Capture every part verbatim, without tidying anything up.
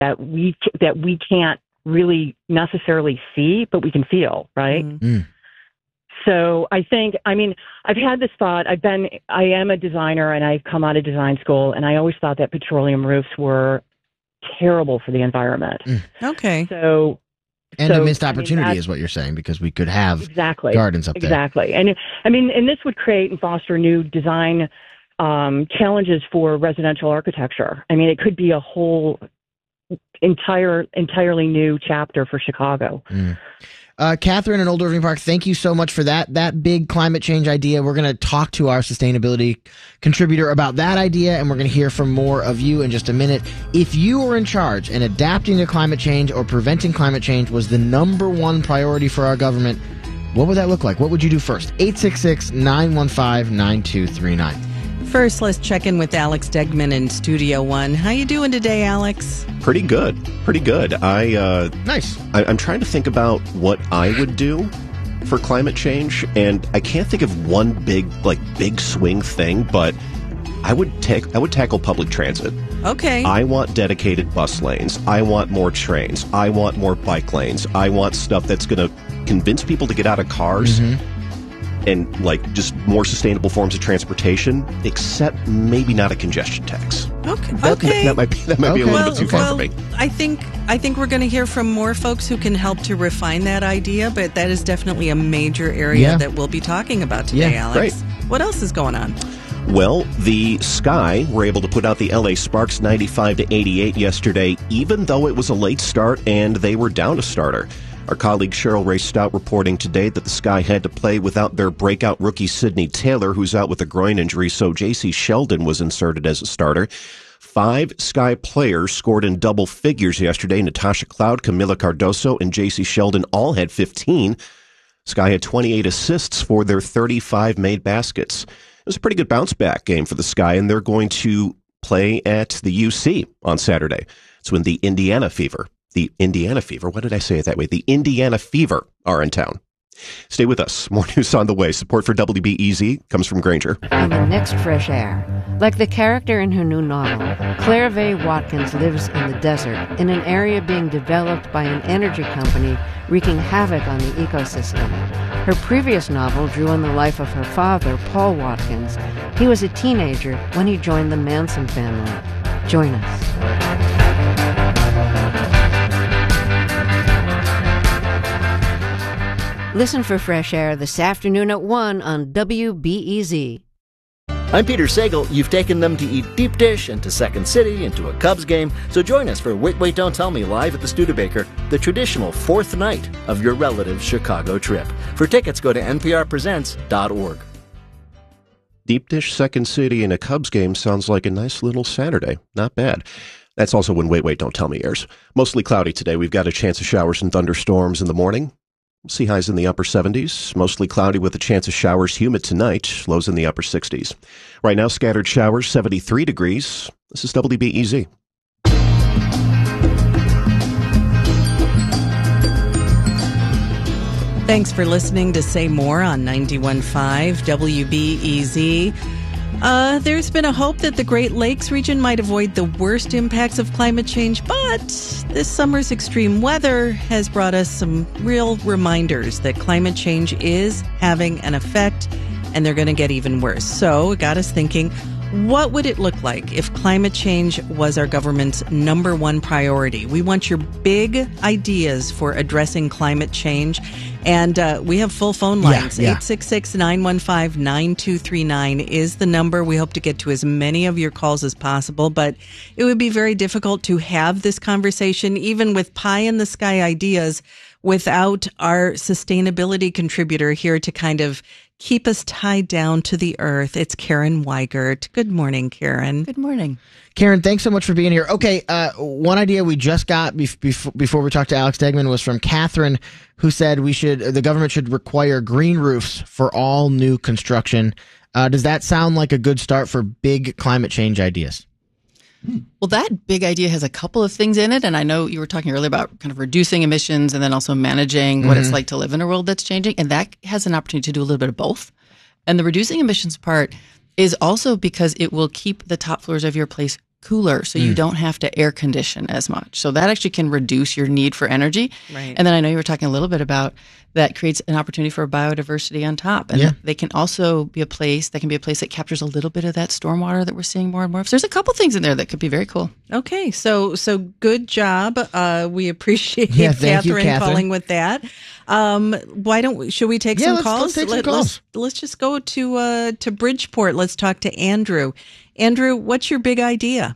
that we that we can't really necessarily see, but we can feel, right? Mm. So I think, I mean, I've had this thought. I've been, I am a designer, and I've come out of design school, and I always thought that petroleum roofs were terrible for the environment. Mm. Okay. So, and so, a missed I mean, opportunity that's- is what you're saying, because we could have exactly gardens up there. Exactly, and I mean, and this would create and foster new design um, challenges for residential architecture. I mean, it could be a whole entire, entirely new chapter for Chicago. Mm. Uh, Catherine in Old Irving Park, thank you so much for that that big climate change idea. We're going to talk to our sustainability contributor about that idea, and we're going to hear from more of you in just a minute. If you were in charge and adapting to climate change or preventing climate change was the number one priority for our government, what would that look like? What would you do first? eight six six, nine one five, nine two three nine. First, let's check in with Alex Degman in Studio One. How you doing today, Alex? Pretty good. Pretty good. I uh, Nice. I, I'm trying to think about what I would do for climate change, and I can't think of one big, like, big swing thing, but I would take I would tackle public transit. Okay. I want dedicated bus lanes. I want more trains. I want more bike lanes. I want stuff that's going to convince people to get out of cars. Mm-hmm. And, like, just more sustainable forms of transportation, except maybe not a congestion tax. Okay. That, okay. that might be that might be a Okay. little well, bit too far well, for me. I think I think we're going to hear from more folks who can help to refine that idea, but that is definitely a major area Yeah. that we'll be talking about today, Yeah, Alex. great. What else is going on? Well, the Sky were able to put out the L A Sparks ninety-five to eighty-eight yesterday, even though it was a late start and they were down a starter. Our colleague Cheryl Ray Stout reporting today that the Sky had to play without their breakout rookie Sidney Taylor, who's out with a groin injury, so J C Sheldon was inserted as a starter. Five Sky players scored in double figures yesterday. Natasha Cloud, Camila Cardoso, and J C Sheldon all had fifteen. Sky had twenty-eight assists for their thirty-five made baskets. It was a pretty good bounce-back game for the Sky, and they're going to play at the U C on Saturday. It's when the Indiana Fever, the Indiana Fever, what did I say it that way? The Indiana Fever are in town. Stay with us. More news on the way. Support for W B E Z comes from Granger. And the next fresh air. Like the character in her new novel, Claire Vaye Watkins lives in the desert, in an area being developed by an energy company wreaking havoc on the ecosystem. Her previous novel drew on the life of her father, Paul Watkins. He was a teenager when he joined the Manson family. Join us. Listen for Fresh Air this afternoon at one on W B E Z. I'm Peter Sagal. You've taken them to eat deep dish and to Second City and to a Cubs game, so join us for Wait, Wait, Don't Tell Me live at the Studebaker, the traditional fourth night of your relative's Chicago trip. For tickets, go to N P R presents dot org. Deep dish, Second City, and a Cubs game sounds like a nice little Saturday. Not bad. That's also when Wait, Wait, Don't Tell Me airs. Mostly cloudy today. We've got a chance of showers and thunderstorms in the morning. We'll see highs in the upper seventies, mostly cloudy with a chance of showers, humid tonight, lows in the upper sixties. Right now, scattered showers, seventy-three degrees. This is W B E Z. Thanks for listening to Say More on ninety-one point five W B E Z. Uh, there's been a hope that the Great Lakes region might avoid the worst impacts of climate change, but this summer's extreme weather has brought us some real reminders that climate change is having an effect, and they're going to get even worse. So it got us thinking, what would it look like if climate change was our government's number one priority? We want your big ideas for addressing climate change. And uh, we have full phone lines. Yeah, yeah. eight six six, nine one five, nine two three nine is the number. We hope to get to as many of your calls as possible, but it would be very difficult to have this conversation, even with pie in the sky ideas, without our sustainability contributor here to kind of keep us tied down to the earth. It's Karen Weigert. Good morning, Karen. Good morning. Karen, thanks so much for being here. Okay, uh, one idea we just got bef- bef- before we talked to Alex Degman was from Catherine, who said we should the government should require green roofs for all new construction. Uh, does that sound like a good start for big climate change ideas? Well, that big idea has a couple of things in it. And I know you were talking earlier about kind of reducing emissions and then also managing what Mm-hmm. it's like to live in a world that's changing. And that has an opportunity to do a little bit of both. And the reducing emissions part is also because it will keep the top floors of your place cooler, so you don't have to air condition as much. So that actually can reduce your need for energy. Right. And then I know you were talking a little bit about that creates an opportunity for biodiversity on top. And Yeah. they can also be a place, that can be a place that captures a little bit of that stormwater that we're seeing more and more of. So there's a couple things in there that could be very cool. Okay, so so good job. Uh, we appreciate Yeah, thank you, Catherine, Catherine. calling with that. Um, why don't we, should we take Yeah, some let's go calls? take some Let, calls. Let's, let's just go to uh, to Bridgeport. Let's talk to Andrew. Andrew, what's your big idea?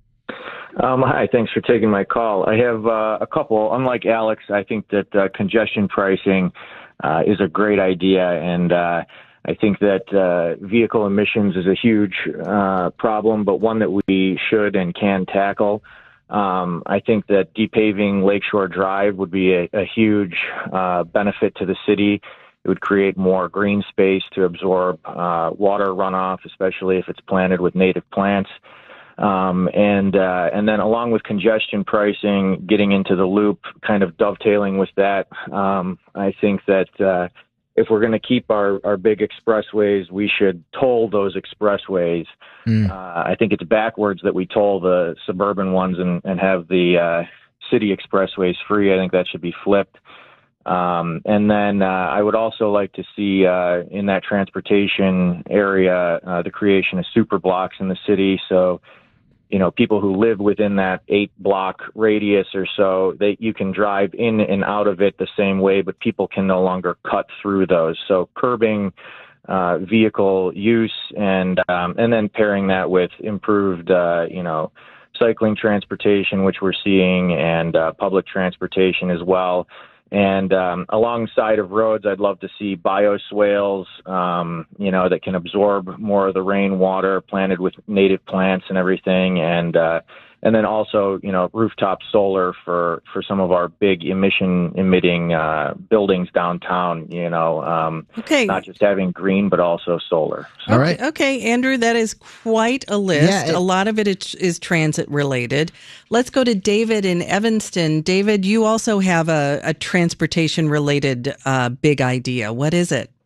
Um, hi, thanks for taking my call. I have uh, a couple. Unlike Alex, I think that uh, congestion pricing uh, is a great idea, and uh, I think that uh, vehicle emissions is a huge uh, problem, but one that we should and can tackle. Um, I think that depaving Lakeshore Drive would be a, a huge uh, benefit to the city. It would create more green space to absorb uh, water runoff, especially if it's planted with native plants. Um, and uh, and then along with congestion pricing, getting into the loop, kind of dovetailing with that, um, I think that uh, if we're going to keep our, our big expressways, we should toll those expressways. Mm. Uh, I think it's backwards that we toll the suburban ones and, and have the uh, city expressways free. I think that should be flipped. Um, and then uh, I would also like to see uh, in that transportation area uh, the creation of super blocks in the city. So, you know, people who live within that eight block radius or so, that you can drive in and out of it the same way, but people can no longer cut through those. So curbing uh, vehicle use and um, and then pairing that with improved, uh, you know, cycling transportation, which we're seeing, and uh, public transportation as well. And um, alongside of roads, I'd love to see bioswales, um, you know, that can absorb more of the rainwater, planted with native plants and everything. And uh, and then also, you know, rooftop solar for, for some of our big emission emitting uh, buildings downtown, you know, um, okay. not just having green, but also solar. So. All right. Okay, Andrew, that is quite a list. Yeah, it, a lot of it is, is transit related. Let's go to David in Evanston. David, you also have a, a transportation related uh, big idea. What is it?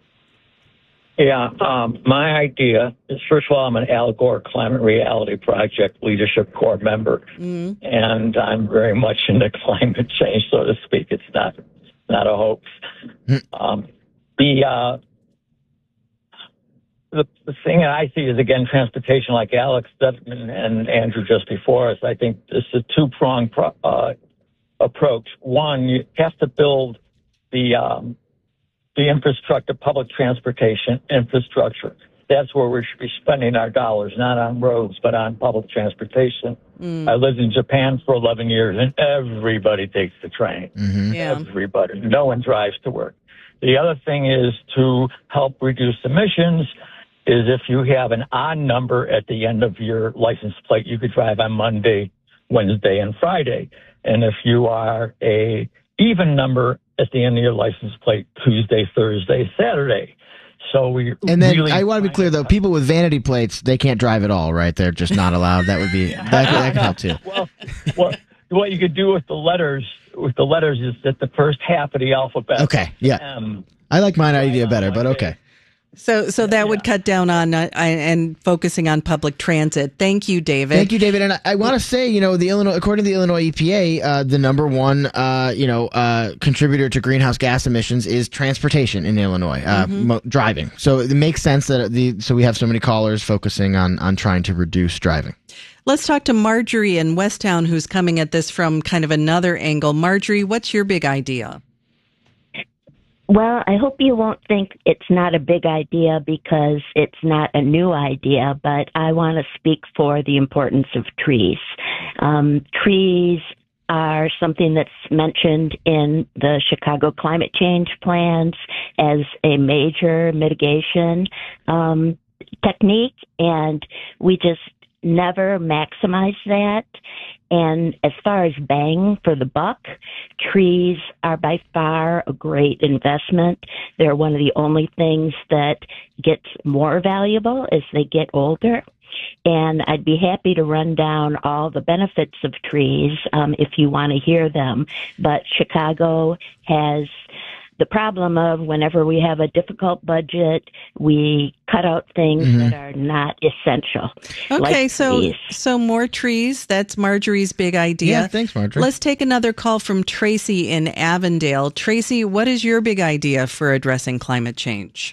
Yeah, um, my idea is, first of all, I'm an Al Gore Climate Reality Project Leadership Corps member, mm. and I'm very much into climate change, so to speak. It's not not a hoax. Mm. Um, the, uh, the the thing that I see is, again, transportation, like Alex and, and Andrew just before us. I think this is a two-pronged pro- uh, approach. One, you have to build the um, the infrastructure, public transportation infrastructure. That's where we should be spending our dollars, not on roads, but on public transportation. Mm. I lived in Japan for eleven years, and everybody takes the train. Mm-hmm. Yeah. Everybody. No one drives to work. The other thing is to help reduce emissions is if you have an odd number at the end of your license plate, you could drive on Monday, Wednesday, and Friday. And if you are a even number at the end of your license plate, Tuesday, Thursday, Saturday. So we and then really I want to be clear though, people with vanity plates, they can't drive at all, right? They're just not allowed. That would be that, that could help too. Well, well, what you could do with the letters with the letters is that the first half of the alphabet. Okay, yeah. M, I like my idea better, but okay. So, so that yeah. would cut down on uh, and focusing on public transit. Thank you, David. Thank you, David. And I, I want to say, you know, the Illinois, according to the Illinois E P A, uh, the number one, uh, you know, uh, contributor to greenhouse gas emissions is transportation in Illinois, uh, mm-hmm. mo- driving. So it makes sense that the so we have so many callers focusing on on trying to reduce driving. Let's talk to Marjorie in Westtown, who's coming at this from kind of another angle. Marjorie, what's your big idea? Well, I hope you won't think it's not a big idea because it's not a new idea, but I want to speak for the importance of trees. Um, trees are something that's mentioned in the Chicago climate change plans as a major mitigation um, technique, and we just never maximize that. And as far as bang for the buck, trees are by far a great investment. They're one of the only things that gets more valuable as they get older. And I'd be happy to run down all the benefits of trees um, if you want to hear them. But Chicago has the problem of whenever we have a difficult budget, we cut out things mm-hmm. that are not essential. Okay, like so trees. so more trees. That's Marjorie's big idea. Yeah, thanks, Marjorie. Let's take another call from Tracy in Avondale. Tracy, what is your big idea for addressing climate change?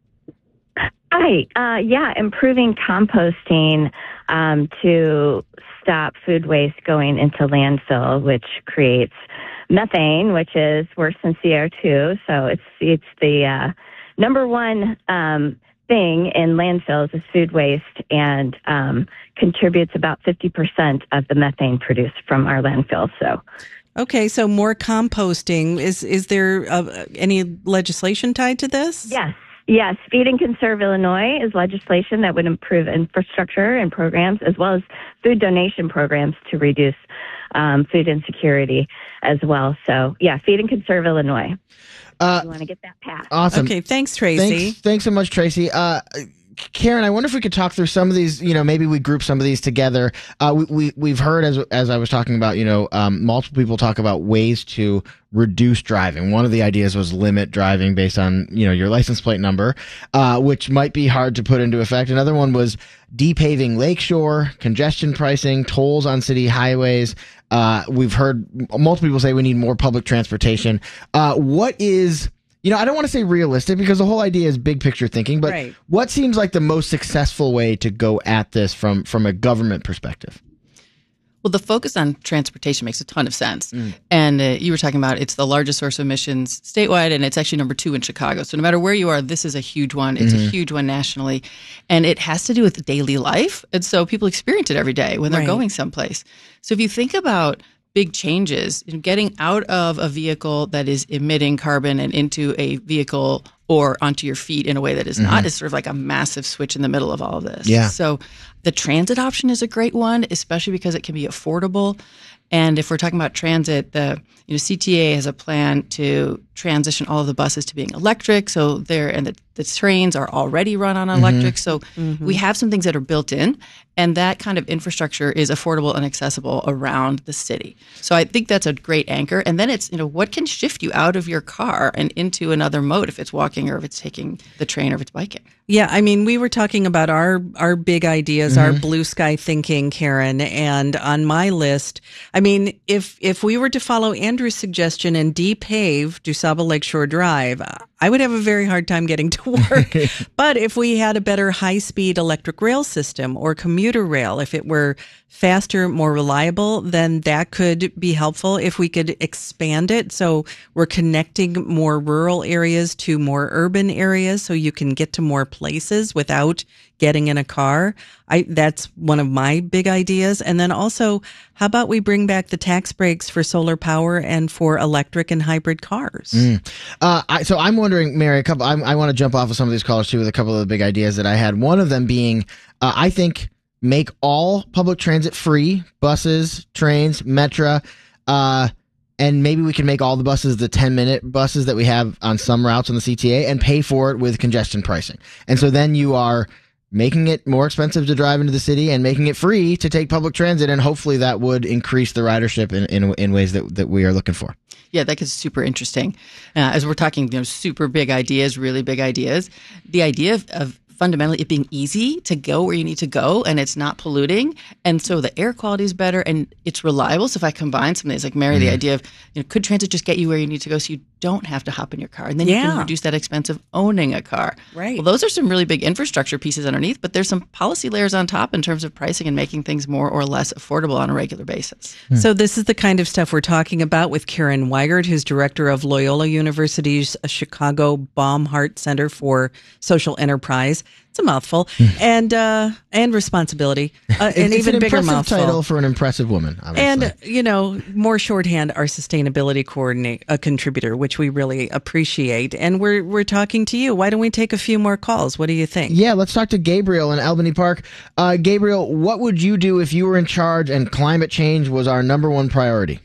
Hi. Uh, yeah, improving composting um, to stop food waste going into landfill, which creates methane, which is worse than C O two. So it's it's the uh, number one um, thing in landfills is food waste, and um, contributes about fifty percent of the methane produced from our landfills. So. Okay, so more composting. Is is there uh, any legislation tied to this? Yes. Yes, Feed and Conserve Illinois is legislation that would improve infrastructure and programs, as well as food donation programs to reduce um, food insecurity as well. So, yeah, Feed and Conserve Illinois. Uh, you want to get that passed. Awesome. Okay, thanks, Tracy. Thanks, thanks so much, Tracy. Uh, Karen, I wonder if we could talk through some of these, you know, maybe we group some of these together. Uh, we, we, we've heard, as as I was talking about, you know, um, multiple people talk about ways to reduce driving. One of the ideas was limit driving based on, you know, your license plate number, uh, which might be hard to put into effect. Another one was depaving lakeshore, congestion pricing, tolls on city highways. Uh, we've heard multiple people say we need more public transportation. Uh, what is... You know, I don't want to say realistic because the whole idea is big picture thinking, but right. What seems like the most successful way to go at this from, from a government perspective? Well, the focus on transportation makes a ton of sense. Mm. And uh, you were talking about it's the largest source of emissions statewide, and it's actually number two in Chicago. So no matter where you are, this is a huge one. It's mm-hmm. a huge one nationally. And it has to do with daily life. And so people experience it every day when they're right. going someplace. So if you think about big changes in getting out of a vehicle that is emitting carbon and into a vehicle or onto your feet in a way that is mm-hmm. not, is sort of like a massive switch in the middle of all of this. Yeah. So the transit option is a great one, especially because it can be affordable. And if we're talking about transit, the you know C T A has a plan to transition all of the buses to being electric. So there, and the, the trains are already run on electric. Mm-hmm. So mm-hmm. we have some things that are built in, and that kind of infrastructure is affordable and accessible around the city. So I think that's a great anchor. And then it's, you know, what can shift you out of your car and into another mode if it's walking or if it's taking the train or if it's biking. Yeah, I mean, we were talking about our our big ideas, mm-hmm. our blue sky thinking, Karen, and on my list, I mean, if if we were to follow Andrew's suggestion and depave DuSable Lakeshore Drive, I would have a very hard time getting to work. But if we had a better high-speed electric rail system or commuter rail, if it were faster, more reliable, then that could be helpful. If we could expand it so we're connecting more rural areas to more urban areas so you can get to more places without getting in a car. I that's one of my big ideas. And then also, how about we bring back the tax breaks for solar power and for electric and hybrid cars? Mm. Uh, I, so I'm wondering, Mary, a couple, I, I want to jump off of some of these callers too with a couple of the big ideas that I had. One of them being, uh, I think, make all public transit free, buses, trains, Metra, uh, and maybe we can make all the buses the ten-minute buses that we have on some routes on the C T A and pay for it with congestion pricing. And so then you are making it more expensive to drive into the city and making it free to take public transit, and hopefully that would increase the ridership in, in, in ways that, that we are looking for. Yeah, that gets super interesting. Uh, as we're talking, you know, super big ideas, really big ideas, the idea of, of fundamentally it being easy to go where you need to go and it's not polluting. And so the air quality is better and it's reliable. So if I combine some of these, like Mary, mm-hmm. the idea of, you know, could transit just get you where you need to go so you don't have to hop in your car? And then yeah. you can reduce that expense of owning a car. Right. Well, those are some really big infrastructure pieces underneath, but there's some policy layers on top in terms of pricing and making things more or less affordable on a regular basis. Hmm. So this is the kind of stuff we're talking about with Karen Weigert, who's director of Loyola University's Chicago Baumhart Center for Social Enterprise. It's a mouthful, and uh, and responsibility, uh, and it's even an bigger impressive mouthful. title for an impressive woman, obviously. And you know, more shorthand, our sustainability coordinate, a contributor, which we really appreciate. And we're we're talking to you. Why don't we take a few more calls? What do you think? Yeah, let's talk to Gabriel in Albany Park. Uh, Gabriel, what would you do if you were in charge and climate change was our number one priority?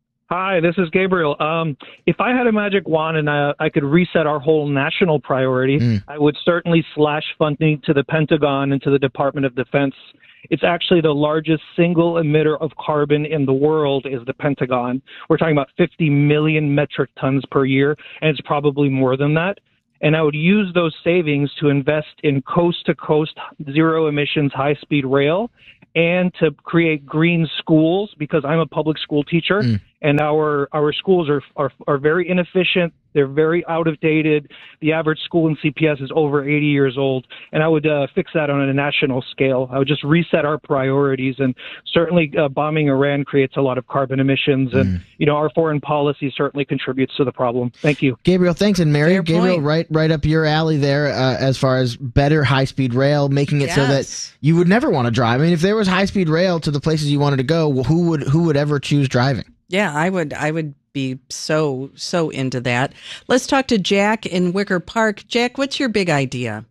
Hi, this is Gabriel. Um, if I had a magic wand and I, I could reset our whole national priority, mm. I would certainly slash funding to the Pentagon and to the Department of Defense It's actually the largest single emitter of carbon in the world is the Pentagon. We're talking about fifty million metric tons per year, and it's probably more than that. And I would use those savings to invest in coast-to-coast zero emissions high-speed rail and to create green schools, because I'm a public school teacher, mm. and our our schools are, are are very inefficient. They're very out of dated. The average school in C P S is over eighty years old, and I would uh, fix that on a national scale. I would just reset our priorities, and certainly uh, bombing Iran creates a lot of carbon emissions, and mm. you know our foreign policy certainly contributes to the problem. Thank you, Gabriel. Thanks, and Mary. Fair Gabriel, point. right right up your alley there uh, as far as better high speed rail, making it yes. so that you would never want to drive. I mean, if there was high speed rail to the places you wanted to go, well, who would who would ever choose driving? Yeah, I would. I would be so so into that. Let's talk to Jack in Wicker Park. Jack, what's your big idea?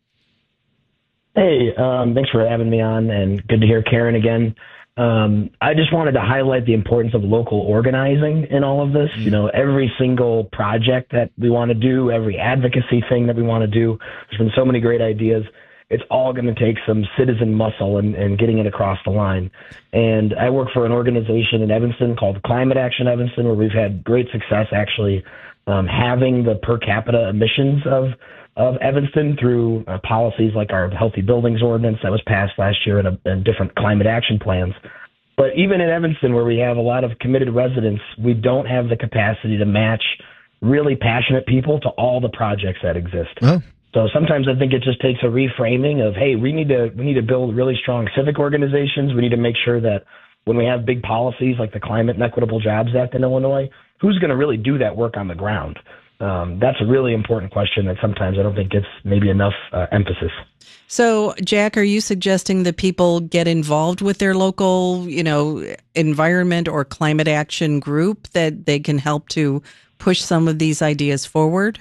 Hey, um, thanks for having me on, and good to hear Karen again. Um, I just wanted to highlight the importance of local organizing in all of this. Mm-hmm. You know, every single project that we want to do, every advocacy thing that we want to do, there's been so many great ideas. It's all going to take some citizen muscle and, and getting it across the line. And I work for an organization in Evanston called Climate Action Evanston, where we've had great success actually um, having the per capita emissions of of Evanston through uh, policies like our Healthy Buildings Ordinance that was passed last year and, a, and different climate action plans. But even in Evanston, where we have a lot of committed residents, we don't have the capacity to match really passionate people to all the projects that exist. Oh. So sometimes I think it just takes a reframing of, hey, we need to we need to build really strong civic organizations. We need to make sure that when we have big policies like the Climate and Equitable Jobs Act in Illinois, who's going to really do that work on the ground? Um, that's a really important question that sometimes I don't think gets maybe enough uh, emphasis. So, Jack, are you suggesting that people get involved with their local, you know, environment or climate action group, that they can help to push some of these ideas forward?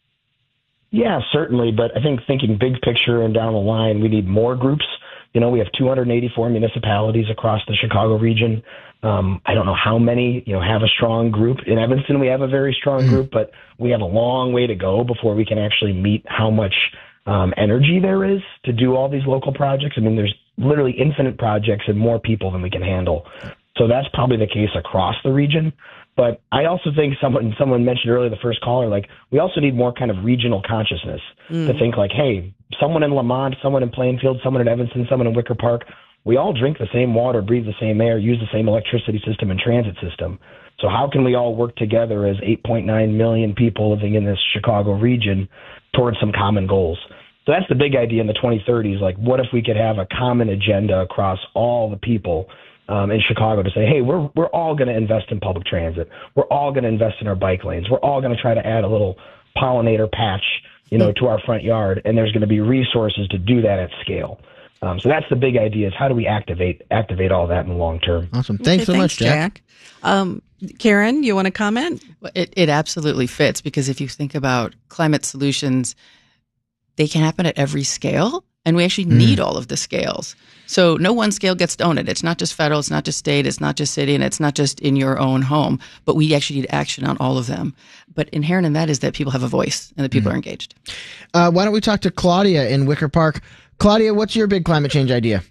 Yeah, certainly. But I think thinking big picture and down the line, we need more groups. You know, we have two hundred eighty-four municipalities across the Chicago region. Um, I don't know how many, you know, have a strong group. In Evanston, we have a very strong group, but we have a long way to go before we can actually meet how much um, energy there is to do all these local projects. I mean, there's literally infinite projects and more people than we can handle. So that's probably the case across the region. But I also think someone someone mentioned earlier, the first caller, like we also need more kind of regional consciousness mm. to think like, hey, someone in Lamont, someone in Plainfield, someone in Evanston, someone in Wicker Park, we all drink the same water, breathe the same air, use the same electricity system and transit system. So how can we all work together as eight point nine million people living in this Chicago region towards some common goals? So that's the big idea in the twenty thirties. Like, what if we could have a common agenda across all the people um, in Chicago to say, hey, we're we're all going to invest in public transit. We're all going to invest in our bike lanes. We're all going to try to add a little pollinator patch, you know, to our front yard. And there's going to be resources to do that at scale. Um, so that's the big idea, is how do we activate activate all that in the long term? Awesome. Thanks okay, so thanks, much, Jack. Jack. Um, Karen, you want to comment? It, it absolutely fits, because if you think about climate solutions, they can happen at every scale, and we actually mm. need all of the scales. So no one scale gets to own it. It's not just federal, it's not just state, it's not just city, and it's not just in your own home, but we actually need action on all of them. But inherent in that is that people have a voice and that people mm. are engaged. Uh, why don't we talk to Claudia in Wicker Park? Claudia, what's your big climate change idea?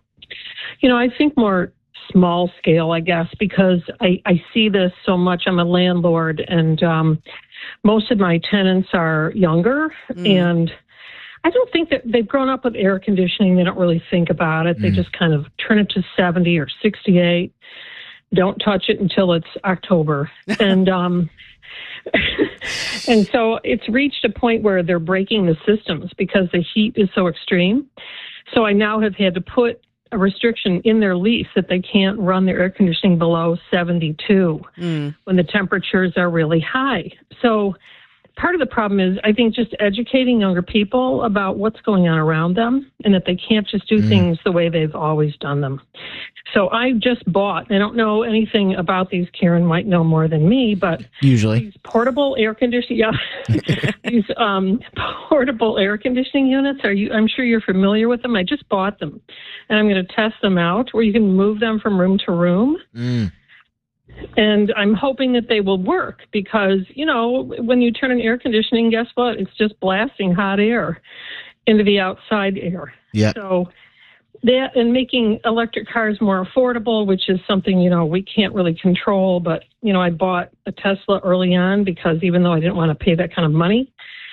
You know, I think more small scale, I guess, because I, I see this so much. I'm a landlord, and um, most of my tenants are younger, mm. and I don't think that they've grown up with air conditioning. They don't really think about it. Mm. They just kind of turn it to seventy or sixty-eight, don't touch it until it's October. and um, and so it's reached a point where they're breaking the systems because the heat is so extreme. So I now have had to put a restriction in their lease that they can't run their air conditioning below seventy-two mm. when the temperatures are really high. So part of the problem is, I think, just educating younger people about what's going on around them and that they can't just do mm. things the way they've always done them. So I just bought, I don't know anything about these, Karen might know more than me, but usually these portable air conditioning, yeah, these um, portable air conditioning units, are you, I'm sure you're familiar with them. I just bought them, and I'm going to test them out where you can move them from room to room. Mm. And I'm hoping that they will work because, you know, when you turn on air conditioning, guess what? It's just blasting hot air into the outside air. Yeah. So that and making electric cars more affordable, which is something, you know, we can't really control. But, you know, I bought a Tesla early on because even though I didn't want to pay that kind of money,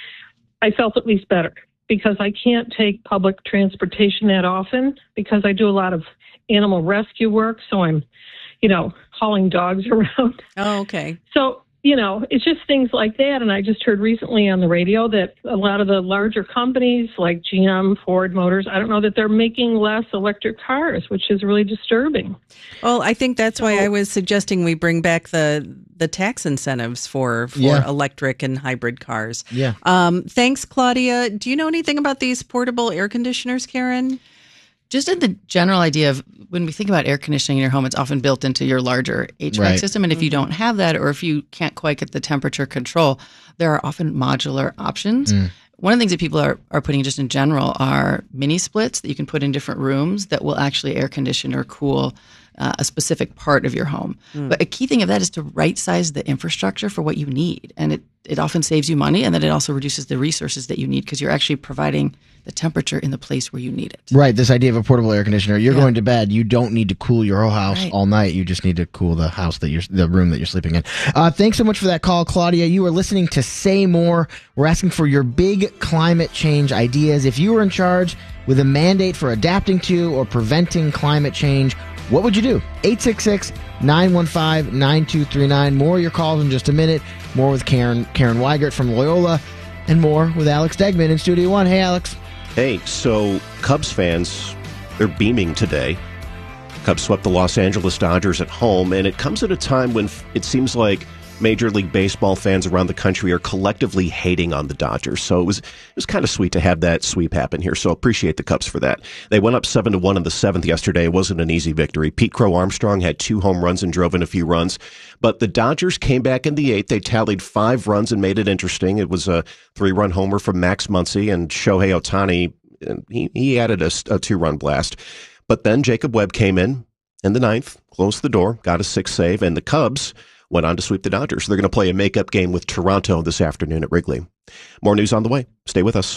I felt at least better because I can't take public transportation that often because I do a lot of animal rescue work. So I'm, you know, hauling dogs around. Oh, okay. So, you know, it's just things like that. And I just heard recently on the radio that a lot of the larger companies like G M, Ford Motors, I don't know that they're making less electric cars, which is really disturbing. Well, I think that's So- why I was suggesting we bring back the the tax incentives for, for Yeah. electric and hybrid cars. Yeah. Um, thanks, Claudia. Do you know anything about these portable air conditioners, Karen? Just in the general idea of when we think about air conditioning in your home, it's often built into your larger H V A C Right. system. And if you don't have that, or if you can't quite get the temperature control, there are often modular options. Mm. One of the things that people are, are putting just in general are mini splits that you can put in different rooms that will actually air condition or cool uh, a specific part of your home. Mm. But a key thing of that is to right size the infrastructure for what you need. And it, it often saves you money, and then it also reduces the resources that you need because you're actually providing the temperature in the place where you need it. Right, this idea of a portable air conditioner. You're Yeah. going to bed. You don't need to cool your whole house Right. all night. You just need to cool the house that you're, the room that you're sleeping in. Uh, thanks so much for that call, Claudia. You are listening to Say More. We're asking for your big climate change ideas. If you were in charge with a mandate for adapting to or preventing climate change, what would you do? eight six six, nine one five, nine two three nine. More of your calls in just a minute. More with Karen Karen Weigert from Loyola, and more with Alex Degman in Studio One. Hey, Alex. Hey, so Cubs fans, they're beaming today. Cubs swept the Los Angeles Dodgers at home, and it comes at a time when f- it seems like Major League Baseball fans around the country are collectively hating on the Dodgers. So it was it was kind of sweet to have that sweep happen here. So appreciate the Cubs for that. They went up seven to one in the seventh yesterday. It wasn't an easy victory. Pete Crow Armstrong had two home runs and drove in a few runs, but the Dodgers came back in the eighth. They tallied five runs and made it interesting. It was a three-run homer from Max Muncy, and Shohei Ohtani, he he added a, a two-run blast. But then Jacob Webb came in in the ninth, closed the door, got a sixth save, and the Cubs went on to sweep the Dodgers. They're going to play a makeup game with Toronto this afternoon at Wrigley. More news on the way. Stay with us.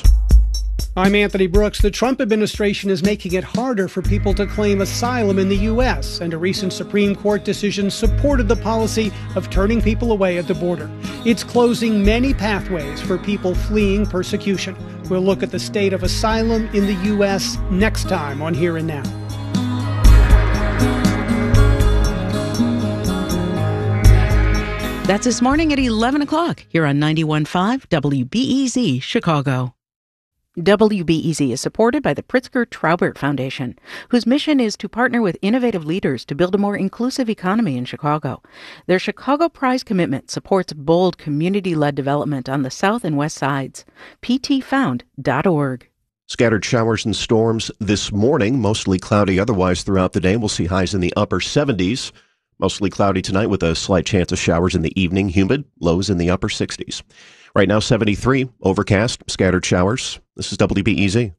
I'm Anthony Brooks. The Trump administration is making it harder for people to claim asylum in the U S, and a recent Supreme Court decision supported the policy of turning people away at the border. It's closing many pathways for people fleeing persecution. We'll look at the state of asylum in the U S next time on Here and Now. That's this morning at eleven o'clock here on ninety-one point five W B E Z Chicago. W B E Z is supported by the Pritzker Traubert Foundation, whose mission is to partner with innovative leaders to build a more inclusive economy in Chicago. Their Chicago Prize commitment supports bold community-led development on the south and west sides. p t found dot org. Scattered showers and storms this morning, mostly cloudy otherwise throughout the day. We'll see highs in the upper seventies. Mostly cloudy tonight with a slight chance of showers in the evening. Humid, lows in the upper sixties. Right now, seventy-three, overcast, scattered showers. This is W B E Z.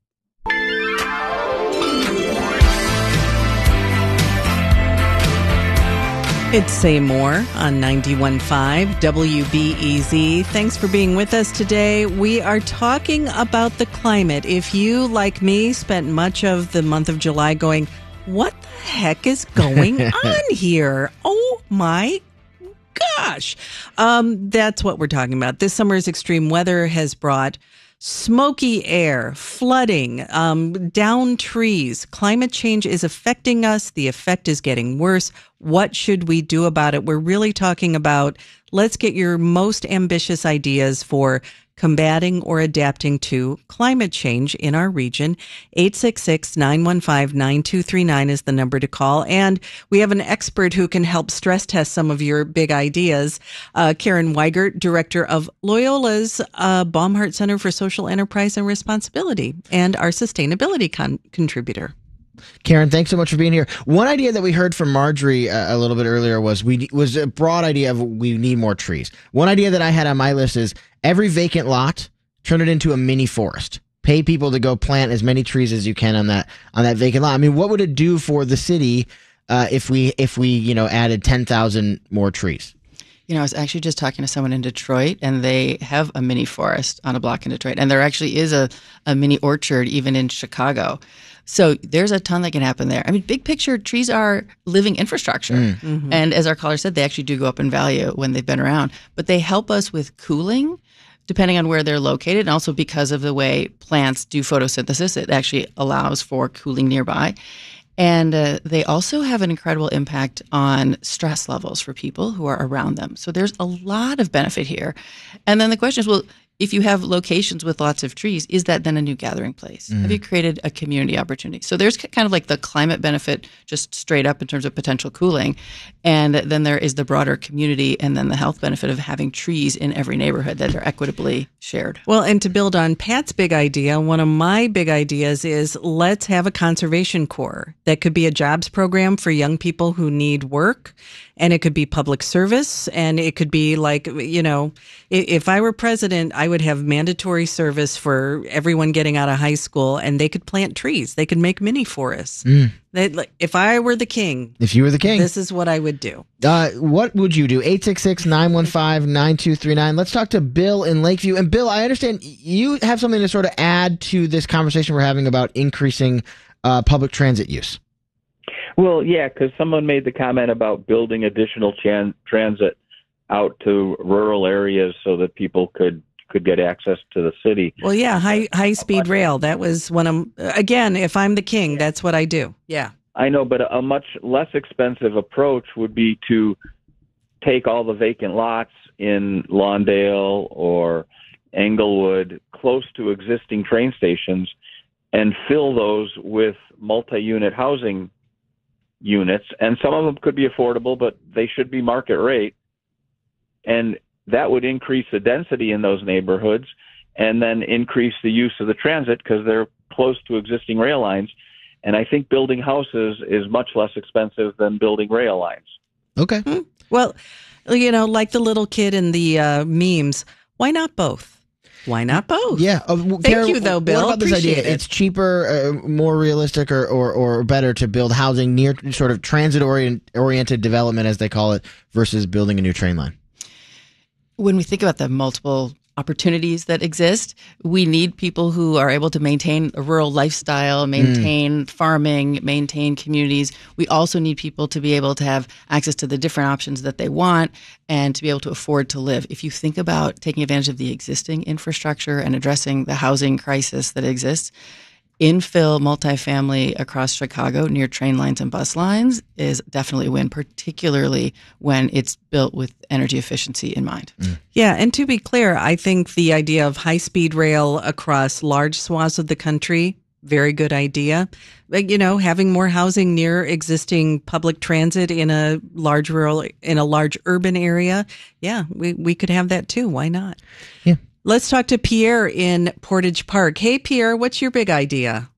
It's Say More on ninety-one point five W B E Z. Thanks for being with us today. We are talking about the climate. If you, like me, spent much of the month of July going, what the heck is going on here? Oh my gosh. Um, that's what we're talking about. This summer's extreme weather has brought smoky air, flooding, um, down trees. Climate change is affecting us. The effect is getting worse. What should we do about it? We're really talking about, let's get your most ambitious ideas for combating or adapting to climate change in our region. eight six six, nine one five, nine two three nine is the number to call. And we have an expert who can help stress test some of your big ideas. Uh, Karen Weigert, director of Loyola's uh, Baumhart Center for Social Enterprise and Responsibility, and our sustainability con- contributor. Karen, thanks so much for being here. One idea that we heard from Marjorie uh, a little bit earlier was we was a broad idea of we need more trees. One idea that I had on my list is every vacant lot, turn it into a mini forest. Pay people to go plant as many trees as you can on that on that vacant lot. I mean, what would it do for the city uh, if we if we you know added ten thousand more trees? You know, I was actually just talking to someone in Detroit, and they have a mini forest on a block in Detroit. And there actually is a, a mini orchard even in Chicago. So there's a ton that can happen there. I mean, big picture, trees are living infrastructure. Mm. Mm-hmm. And as our caller said, they actually do go up in value when they've been around. But they help us with cooling, depending on where they're located. And also because of the way plants do photosynthesis, it actually allows for cooling nearby. And uh, they also have an incredible impact on stress levels for people who are around them. So there's a lot of benefit here. And then the question is, well, if you have locations with lots of trees, is that then a new gathering place? Mm. Have you created a community opportunity? So there's kind of like the climate benefit just straight up in terms of potential cooling. And then there is the broader community and then the health benefit of having trees in every neighborhood that are equitably shared. Well, and to build on Pat's big idea, one of my big ideas is let's have a conservation corps. That could be a jobs program for young people who need work. And it could be public service, and it could be like, you know, if I were president, I would have mandatory service for everyone getting out of high school, and they could plant trees. They could make mini forests. Mm. They, if I were the king, if you were the king, this is what I would do. Uh, what would you do? eight six six, nine one five, nine two three nine. Let's talk to Bill in Lakeview. And Bill, I understand you have something to sort of add to this conversation we're having about increasing uh, public transit use. Well, yeah, because someone made the comment about building additional chan- transit out to rural areas so that people could, could get access to the city. Well, yeah, high high speed rail. That was one of, again, if I'm the king, that's what I do. Yeah. I know, but a much less expensive approach would be to take all the vacant lots in Lawndale or Englewood close to existing train stations and fill those with multi-unit housing units, and some of them could be affordable, but they should be market rate. And that would increase the density in those neighborhoods and then increase the use of the transit because they're close to existing rail lines. And I think building houses is much less expensive than building rail lines. Okay. Hmm. Well, you know, like the little kid in the uh, memes, why not both? Why not both? Yeah. Uh, Thank Kara, you, though, Bill. What about this Appreciate idea? it. It's cheaper, uh, more realistic, or, or, or better to build housing near sort of transit-oriented development, as they call it, versus building a new train line? When we think about the multiple opportunities that exist, we need people who are able to maintain a rural lifestyle, maintain mm. farming, maintain communities. We also need people to be able to have access to the different options that they want and to be able to afford to live. If you think about taking advantage of the existing infrastructure and addressing the housing crisis that exists, infill multifamily across Chicago near train lines and bus lines is definitely a win, particularly when it's built with energy efficiency in mind. Mm. Yeah, and to be clear, I think the idea of high-speed rail across large swaths of the country, very good idea. But, you know, having more housing near existing public transit in a large rural, in a large urban area, yeah, we, we could have that too. Why not? Yeah. Let's talk to Pierre in Portage Park. Hey, Pierre, what's your big idea?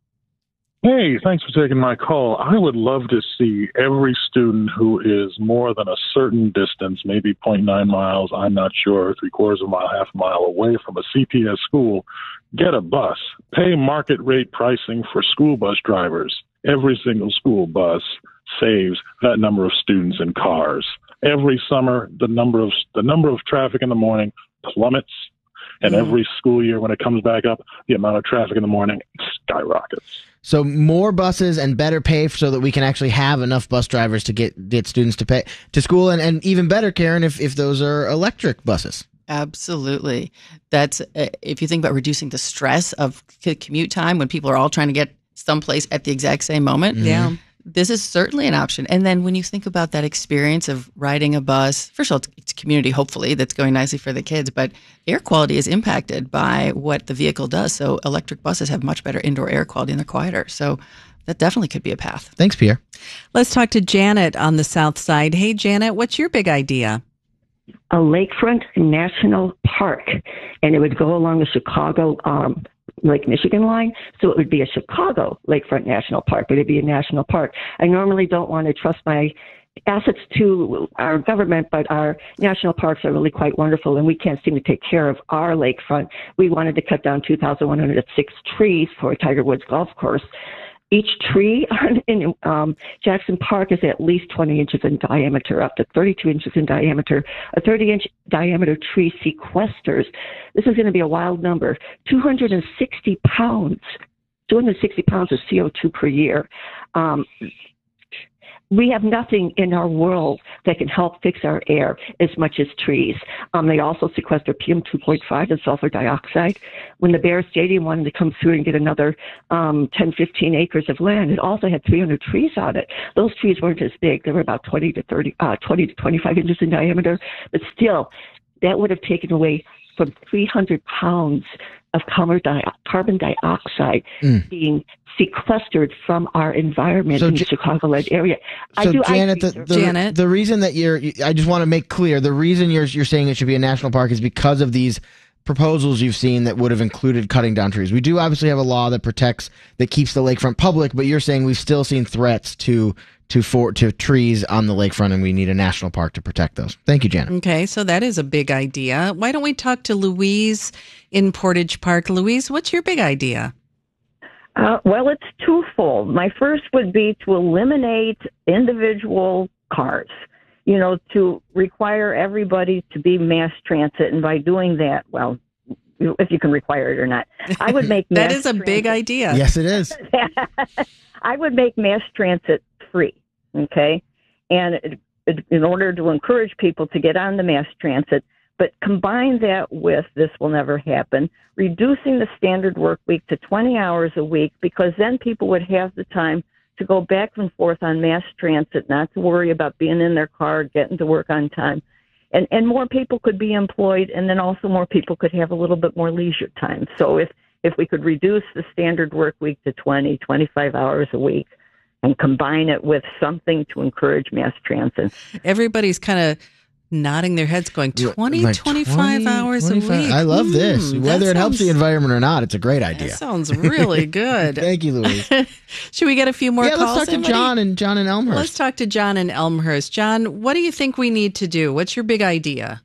Hey, thanks for taking my call. I would love to see every student who is more than a certain distance, maybe zero point nine miles, I'm not sure, three quarters of a mile, half a mile away from a C P S school, get a bus. Pay market rate pricing for school bus drivers. Every single school bus saves that number of students and cars. Every summer, the number of the number of traffic in the morning plummets. And every school year, when it comes back up, the amount of traffic in the morning skyrockets. So more buses and better pay so that we can actually have enough bus drivers to get, get students to pay to school. And, and even better, Karen, if, if those are electric buses. Absolutely. That's uh, if you think about reducing the stress of c- commute time when people are all trying to get someplace at the exact same moment. Mm-hmm. Yeah. This is certainly an option. And then when you think about that experience of riding a bus, first of all, it's, it's community, hopefully, that's going nicely for the kids, but air quality is impacted by what the vehicle does. So electric buses have much better indoor air quality and they're quieter. So that definitely could be a path. Thanks, Pierre. Let's talk to Janet on the south side. Hey, Janet, what's your big idea? A lakefront national park, and it would go along the Chicago um, Lake Michigan line, so it would be a Chicago Lakefront National Park, but it'd be a national park. I normally don't want to trust my assets to our government, but our national parks are really quite wonderful, and we can't seem to take care of our lakefront. We wanted to cut down two thousand one hundred six trees for Tiger Woods Golf Course. each tree in um, Jackson Park is at least twenty inches in diameter, up to thirty-two inches in diameter. A thirty-inch diameter tree sequesters, this is going to be a wild number, two hundred sixty pounds, two hundred sixty pounds of C O two per year. Um, We have nothing in our world that can help fix our air as much as trees. Um, they also sequester P M two point five and sulfur dioxide. When the Bear Stadium wanted to come through and get another um, ten, fifteen acres of land, it also had three hundred trees on it. Those trees weren't as big. They were about twenty to thirty, uh, twenty to twenty-five inches in diameter. But still, that would have taken away from three hundred pounds of carbon dioxide mm. being sequestered from our environment so, in the Chicagoland area. So, I do, Janet, I the, the, Janet, the reason that you're, I just want to make clear, the reason you're you're saying it should be a national park is because of these proposals you've seen that would have included cutting down trees. We do obviously have a law that protects, that keeps the lakefront public, but you're saying we've still seen threats to to for to trees on the lakefront, and we need a national park to protect those. Thank you, Janet. Okay, so that is a big idea. Why don't we talk to Louise in Portage Park? Louise, what's your big idea? Uh, well, it's twofold. My first would be to eliminate individual cars, you know, to require everybody to be mass transit. And by doing that, well, if you can require it or not, I would make that mass is a transit. big idea. Yes, it is. I would make mass transit free, okay? And it, it, in order to encourage people to get on the mass transit, but combine that with, this will never happen, reducing the standard work week to twenty hours a week, because then people would have the time to go back and forth on mass transit, not to worry about being in their car, getting to work on time. And and more people could be employed, and then also more people could have a little bit more leisure time. So if, if we could reduce the standard work week to twenty, twenty-five hours a week and combine it with something to encourage mass transit. Everybody's kind of nodding their heads going, twenty, like twenty-five hours twenty-five a week. I love this. Mm, Whether it sounds, helps the environment or not, it's a great idea. That sounds really good. Thank you, Louise. Should we get a few more yeah, calls? Yeah, let's talk Somebody? to John and John in Elmhurst. Let's talk to John in Elmhurst. John, what do you think we need to do? What's your big idea?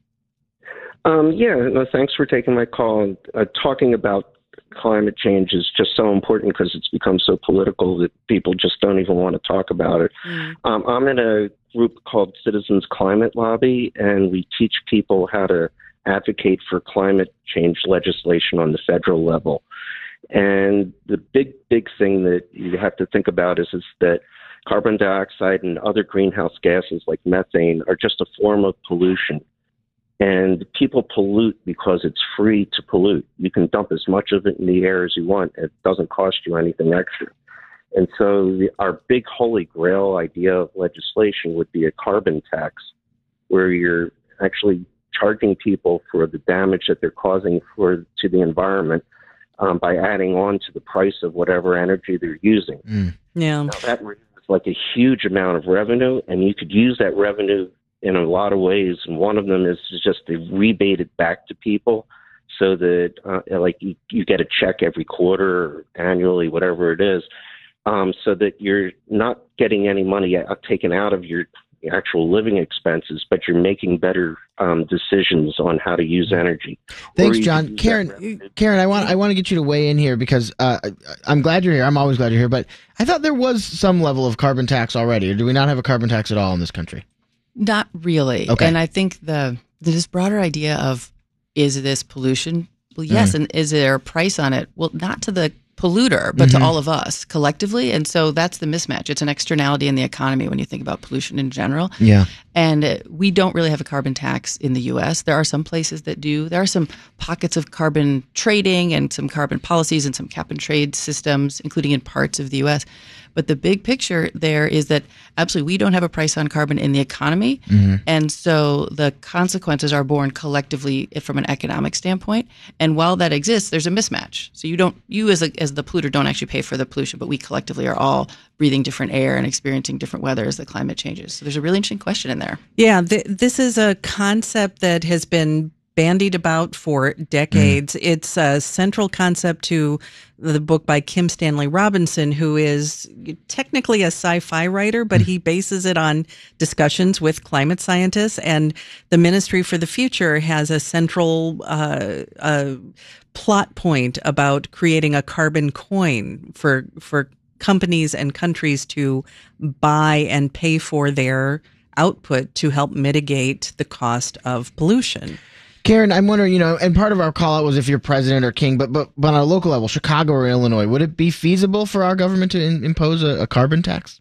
Um, yeah, no, thanks for taking my call. Uh, talking about climate change is just so important because it's become so political that people just don't even want to talk about it. Mm. Um, I'm in a group called Citizens Climate Lobby, and we teach people how to advocate for climate change legislation on the federal level. And the big, big thing that you have to think about is, is that carbon dioxide and other greenhouse gases like methane are just a form of pollution. And people pollute because it's free to pollute. You can dump as much of it in the air as you want. It doesn't cost you anything extra. And so the, our big holy grail idea of legislation would be a carbon tax, where you're actually charging people for the damage that they're causing for to the environment um, by adding on to the price of whatever energy they're using. Mm. Yeah, now, that is like a huge amount of revenue, and you could use that revenue in a lot of ways, and one of them is just to rebate it back to people so that uh, like you, you get a check every quarter or annually, whatever it is, um, so that you're not getting any money taken out of your actual living expenses, but you're making better um, decisions on how to use energy. Thanks, John. Karen, Karen, I want I want to get you to weigh in here because uh, I'm glad you're here. I'm always glad you're here, but I thought there was some level of carbon tax already, or do we not have a carbon tax at all in this country? Not really. Okay. And I think the this broader idea of, is this pollution? Well, yes. Mm. And is there a price on it? Well, not to the polluter, but mm-hmm. to all of us collectively. And so that's the mismatch. It's an externality in the economy when you think about pollution in general. Yeah. And we don't really have a carbon tax in the U S. There are some places that do. There are some pockets of carbon trading and some carbon policies and some cap and trade systems, including in parts of the U S. But the big picture there is that absolutely we don't have a price on carbon in the economy. Mm-hmm. And so the consequences are borne collectively from an economic standpoint. And while that exists, there's a mismatch. So you don't, you as a, as the polluter don't actually pay for the pollution, but we collectively are all breathing different air and experiencing different weather as the climate changes. So there's a really interesting question in there. Yeah, th- this is a concept that has been bandied about for decades. Mm. It's a central concept to the book by Kim Stanley Robinson, who is technically a sci-fi writer, but mm. he bases it on discussions with climate scientists. And the Ministry for the Future has a central uh, uh, plot point about creating a carbon coin for for companies and countries to buy and pay for their output to help mitigate the cost of pollution. Karen, I'm wondering, you know, and part of our call out was if you're president or king, but but, but on a local level, Chicago or Illinois, would it be feasible for our government to in, impose a, a carbon tax?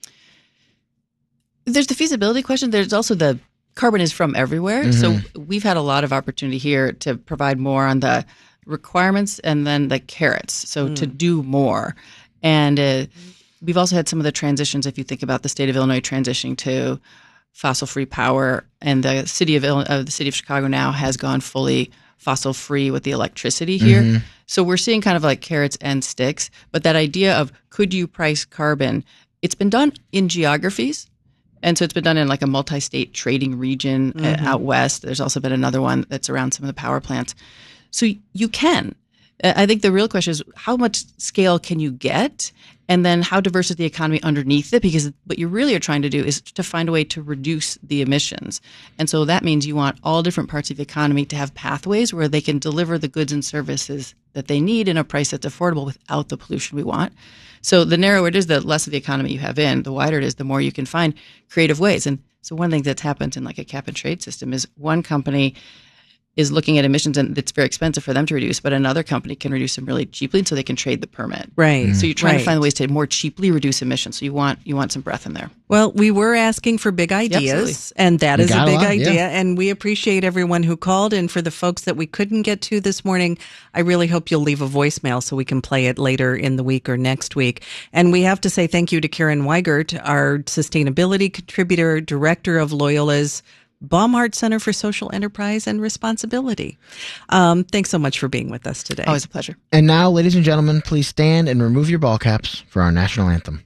There's the feasibility question. There's also the carbon is from everywhere. Mm-hmm. So we've had a lot of opportunity here to provide more on the requirements and then the carrots. So mm. to do more. And uh, we've also had some of the transitions, if you think about the state of Illinois transitioning to fossil-free power, and the city of Ill- uh, the city of Chicago now has gone fully fossil-free with the electricity here. Mm-hmm. So we're seeing kind of like carrots and sticks. But that idea of could you price carbon, it's been done in geographies. And so it's been done in like a multi-state trading region mm-hmm. uh, out west. There's also been another one that's around some of the power plants. So you can. I think the real question is how much scale can you get? And then how diverse is the economy underneath it? Because what you really are trying to do is to find a way to reduce the emissions. And so that means you want all different parts of the economy to have pathways where they can deliver the goods and services that they need in a price that's affordable without the pollution we want. So the narrower it is, the less of the economy you have in, the wider it is, the more you can find creative ways. And so one thing that's happened in like a cap and trade system is one company is looking at emissions and it's very expensive for them to reduce, but another company can reduce them really cheaply, and so they can trade the permit. Right. So you're trying right. to find ways to more cheaply reduce emissions. So you want you want some breath in there. Well, we were asking for big ideas, yeah, and that we is a big a lot, idea, yeah. and we appreciate everyone who called. And for the folks that we couldn't get to this morning, I really hope you'll leave a voicemail so we can play it later in the week or next week. And we have to say thank you to Karen Weigert, our sustainability contributor, director of Loyola's Baumhart Center for Social Enterprise and Responsibility. Um, thanks so much for being with us today. Always a pleasure. And now, ladies and gentlemen, please stand and remove your ball caps for our national anthem.